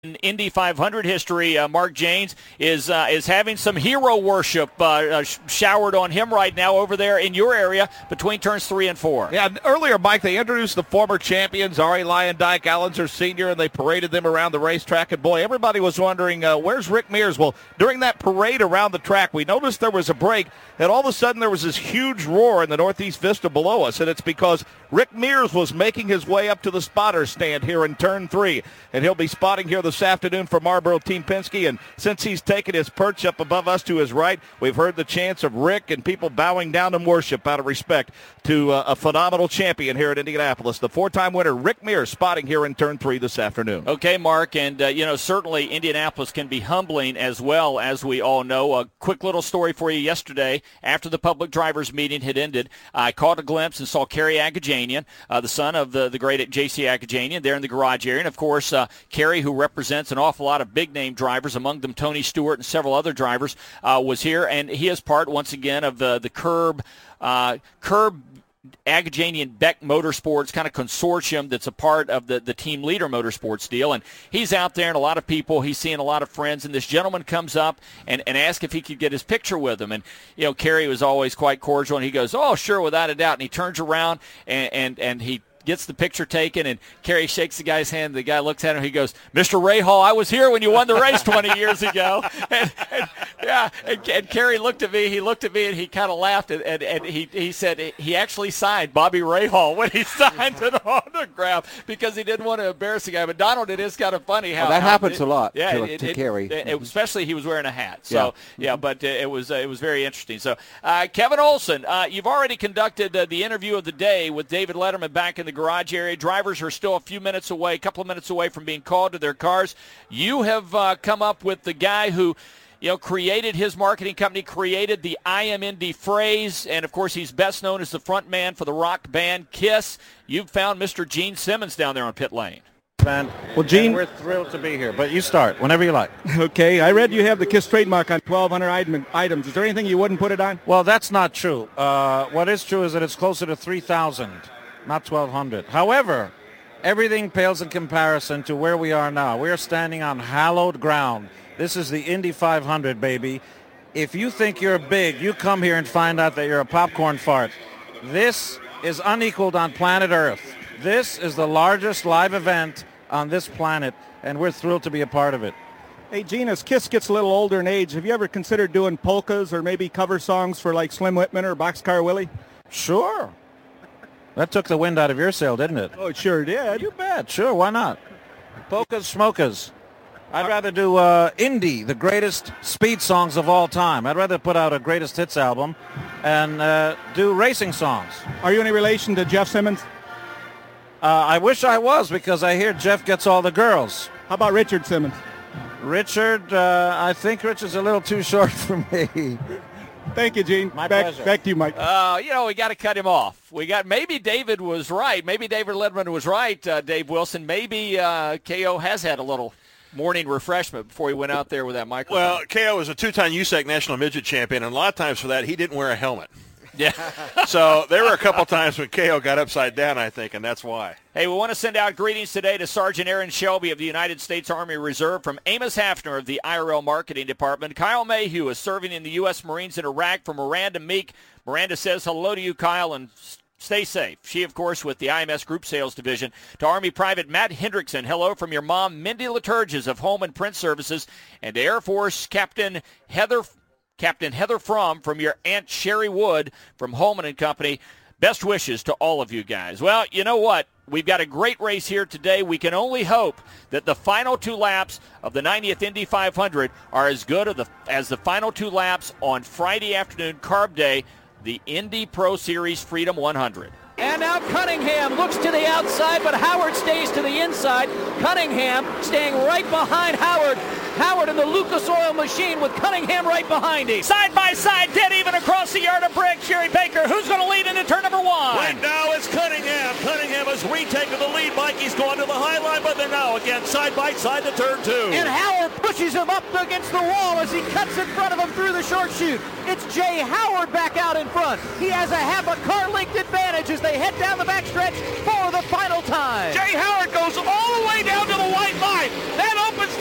In Indy 500 history, Mark Jaynes is having some hero worship showered on him right now over there in your area between turns 3 and 4. Yeah, earlier, Mike, they introduced the former champions, Arie Luyendyk, Allenzer Sr., and they paraded them around the racetrack. And, boy, everybody was wondering, where's Rick Mears? Well, during that parade around the track, we noticed there was a break, and all of a sudden there was this huge roar in the Northeast Vista below us, and it's because Rick Mears was making his way up to the spotter stand here in turn 3, and he'll be spotting here this afternoon for Marlboro Team Penske. And since he's taken his perch up above us to his right, we've heard the chants of Rick and people bowing down in worship out of respect to a phenomenal champion here at Indianapolis. The 4-time winner, Rick Mears, spotting here in turn 3 this afternoon. Okay, Mark, and certainly Indianapolis can be humbling as well, as we all know. A quick little story for you yesterday. After the public drivers meeting had ended, I caught a glimpse and saw Kerry Agajanian, the son of the great J.C. Agajanian, there in the garage area. And, of course, Kerry, who represents an awful lot of big-name drivers, among them Tony Stewart and several other drivers, was here. And he is part, once again, of the Curb Agajanian Beck Motorsports kind of consortium that's a part of the Team Leader Motorsports deal. And he's out there, and a lot of people, he's seeing a lot of friends, and this gentleman comes up and asks if he could get his picture with him. And, Kerry was always quite cordial, and he goes, "Oh, sure, without a doubt." And he turns around and he gets the picture taken, and Kerry shakes the guy's hand. The guy looks at him. He goes, "Mr. Rahal, I was here when you won the race 20 years ago." And Kerry looked at me. He looked at me, and he kind of laughed, and he said he actually signed Bobby Rahal when he signed an autograph because he didn't want to embarrass the guy. But, Donald, it is kind of funny how that happens a lot to Kerry. Especially he was wearing a hat. So, but it was very interesting. So, Kevin Olson, you've already conducted the interview of the day with David Letterman back in the garage area. Drivers are still a couple of minutes away from being called to their cars. You have come up with the guy who created his marketing company, created the I Am Indy phrase, and, of course, he's best known as the front man for the rock band KISS. You've found Mr. Gene Simmons down there on pit lane. Man, well, Gene, we're thrilled to be here, but you start whenever you like. Okay, I read you have the KISS trademark on 1,200 items. Is there anything you wouldn't put it on? Well, that's not true. What is true is that it's closer to 3,000. Not 1,200. However, everything pales in comparison to where we are now. We are standing on hallowed ground. This is the Indy 500, baby. If you think you're big, you come here and find out that you're a popcorn fart. This is unequaled on planet Earth. This is the largest live event on this planet, and we're thrilled to be a part of it. Hey, Gene, as KISS gets a little older in age, have you ever considered doing polkas or maybe cover songs for like Slim Whitman or Boxcar Willie? Sure. That took the wind out of your sail, didn't it? Oh, it sure did. You bet. Sure, why not? Polkas, smokers. I'd rather do Indy, the greatest speed songs of all time. I'd rather put out a greatest hits album and do racing songs. Are you any relation to Jeff Simmons? I wish I was, because I hear Jeff gets all the girls. How about Richard Simmons? Richard, I think Richard's a little too short for me. Thank you, Gene. My pleasure. Back to you, Mike. We got to cut him off. Maybe David was right. Maybe David Letterman was right, Dave Wilson. Maybe KO has had a little morning refreshment before he went out there with that microphone. Well, KO was a 2-time USAC National Midget Champion, and a lot of times for that he didn't wear a helmet. Yeah. So there were a couple times when KO got upside down, I think, and that's why. Hey, we want to send out greetings today to Sergeant Aaron Shelby of the United States Army Reserve, from Amos Hafner of the IRL Marketing Department. Kyle Mayhew is serving in the U.S. Marines in Iraq, from Miranda Meek. Miranda says hello to you, Kyle, and stay safe. She, of course, with the IMS Group Sales Division. To Army Private Matt Hendrickson, hello from your mom, Mindy Liturges of Home and Print Services. And to Air Force Captain Heather Fromm from your Aunt Sherry Wood from Holman & Company. Best wishes to all of you guys. Well, you know what? We've got a great race here today. We can only hope that the final 2 laps of the 90th Indy 500 are as good as the final 2 laps on Friday afternoon, Carb Day, the Indy Pro Series Freedom 100. And now Cunningham looks to the outside, but Howard stays to the inside. Cunningham staying right behind Howard. Howard in the Lucas Oil machine with Cunningham right behind him. Side by side, dead even across the yard of brick. Sherry Baker, who's going to lead into turn number 1? Right now it's Cunningham. Cunningham has retaken the lead. Mikey's going to the high line, but they're now again side by side to turn 2. And Howard pushes him up against the wall as he cuts in front of him through the short chute. It's Jay Howard back out in front. He has a half a car length advantage as they head down the backstretch for the final time. Jay Howard goes all the way down